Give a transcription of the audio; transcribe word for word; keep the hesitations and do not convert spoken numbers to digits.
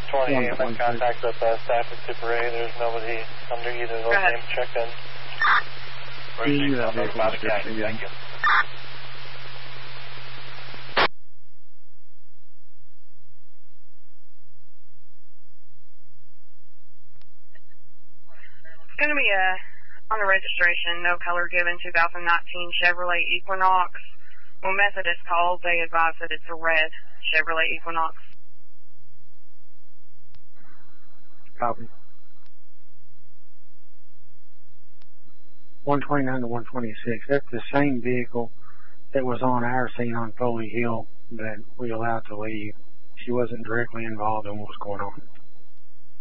twenty a m contact with uh, staff at Super A. There's nobody under either of those names checked in. Thank you. It's going to be a, on the registration, no color given, two thousand nineteen Chevrolet Equinox. When Methodist called, they advised that it's a red Chevrolet Equinox. Copy. one twenty-nine to one twenty-six. That's the same vehicle that was on our scene on Foley Hill that we allowed to leave. She wasn't directly involved in what was going on.